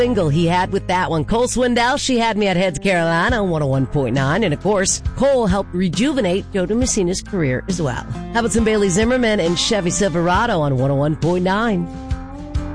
single he had with that one. Cole Swindell, She Had Me at Heads Carolina on 101.9. And of course, Cole helped rejuvenate Joe DeMessina's career as well. How about some Bailey Zimmerman and Chevy Silverado on 101.9?